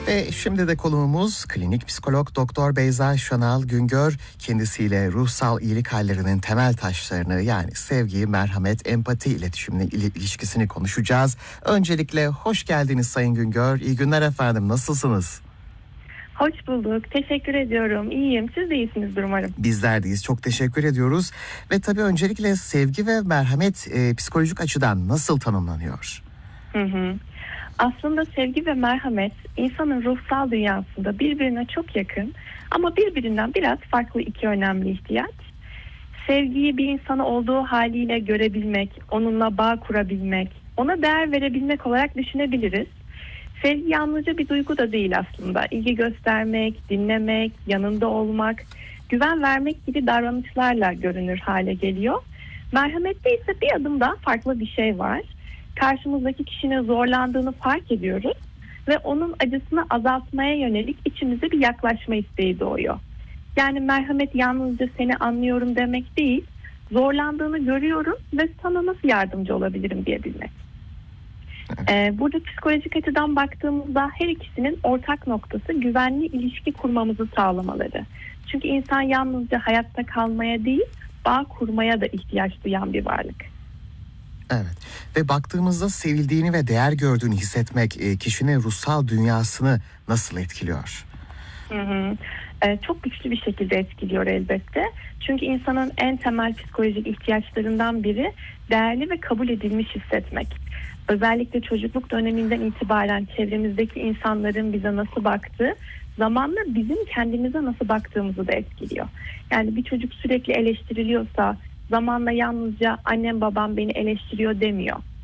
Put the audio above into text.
Ve şimdi de konuğumuz klinik psikolog Doktor Beyza Şanal Güngör. Kendisiyle ruhsal iyilik hallerinin temel taşlarını, yani sevgi, merhamet, empati, iletişimin ilişkisini konuşacağız. Öncelikle hoş geldiniz Sayın Güngör. İyi günler efendim. Nasılsınız? Hoş bulduk. Teşekkür ediyorum. İyiyim. Siz de iyisinizdir umarım. Bizler deyiz. Çok teşekkür ediyoruz. Ve tabii öncelikle sevgi ve merhamet psikolojik açıdan nasıl tanımlanıyor? Aslında sevgi ve merhamet insanın ruhsal dünyasında birbirine çok yakın ama birbirinden biraz farklı iki önemli ihtiyaç. Sevgiyi bir insanı olduğu haliyle görebilmek, onunla bağ kurabilmek, ona değer verebilmek olarak düşünebiliriz. Sevgi yalnızca bir duygu da değil aslında. İlgi göstermek, dinlemek, yanında olmak, güven vermek gibi davranışlarla görünür hale geliyor. Merhamette ise bir adım daha farklı bir şey var. Karşımızdaki kişinin zorlandığını fark ediyoruz ve onun acısını azaltmaya yönelik içimizde bir yaklaşma isteği doğuyor. Yani merhamet yalnızca seni anlıyorum demek değil, zorlandığını görüyorum ve sana nasıl yardımcı olabilirim diyebilmek. Burada psikolojik açıdan baktığımızda her ikisinin ortak noktası güvenli ilişki kurmamızı sağlamaları. Çünkü insan yalnızca hayatta kalmaya değil, bağ kurmaya da ihtiyaç duyan bir varlık. Evet, ve baktığımızda sevildiğini ve değer gördüğünü hissetmek kişinin ruhsal dünyasını nasıl etkiliyor? Çok güçlü bir şekilde etkiliyor elbette. Çünkü insanın en temel psikolojik ihtiyaçlarından biri değerli ve kabul edilmiş hissetmek. Özellikle çocukluk döneminden itibaren çevremizdeki insanların bize nasıl baktığı, zamanla bizim kendimize nasıl baktığımızı da etkiliyor. Yani bir çocuk sürekli eleştiriliyorsa zamanla yalnızca annem babam beni eleştiriyor demiyor.